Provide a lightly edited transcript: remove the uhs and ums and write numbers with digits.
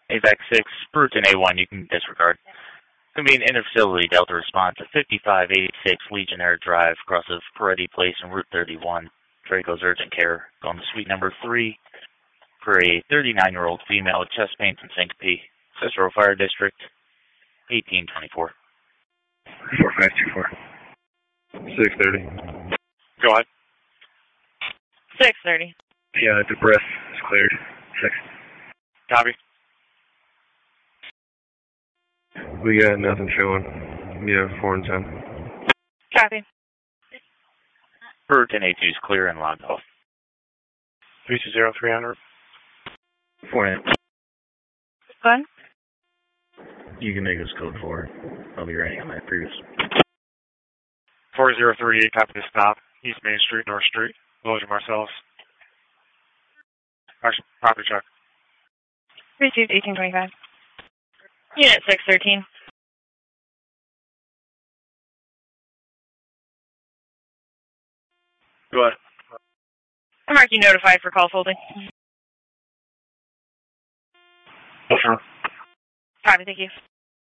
AVAC 6, Bruton A1, you can disregard. It's going to be an interfacility Delta response at 5586 Legionnaire Drive, across of Peretti Place and Route 31. Draco's urgent care, going to suite number 3 for a 39-year-old female with chest pains and syncope. Cicero Fire District, 1824. 4524. 630. Go ahead. 630. Yeah, the breath is cleared. 6. Copy. We got nothing showing. Yeah, 4 and 10. Copy. Bruton A2 is clear and logged off. 320-300. 4 and Go ahead. You can make this code 4. I'll be writing on my previous. 4038, copy to stop. East Main Street, North Street. Logan Marcellus. Action, property check. Received 1825. Unit 613. Go ahead. I mark you notified for call folding. Sure. Copy, thank you.